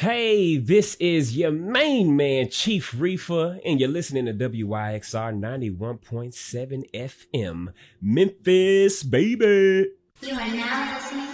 Hey, this is your main man, Chief Reefer, and you're listening to WYXR 91.7 FM, Memphis, baby. You are now listening